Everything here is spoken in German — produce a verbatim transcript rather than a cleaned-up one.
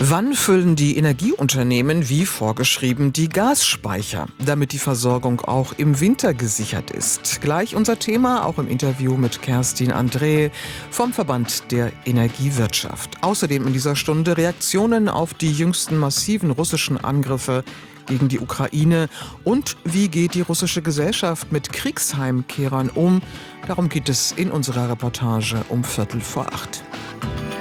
Wann füllen die Energieunternehmen wie vorgeschrieben die Gasspeicher, damit die Versorgung auch im Winter gesichert ist? Gleich unser Thema, auch im Interview mit Kerstin André vom Verband der Energiewirtschaft. Außerdem in dieser Stunde Reaktionen auf die jüngsten massiven russischen Angriffe gegen die Ukraine und wie geht die russische Gesellschaft mit Kriegsheimkehrern um? Darum geht es in unserer Reportage um Viertel vor acht.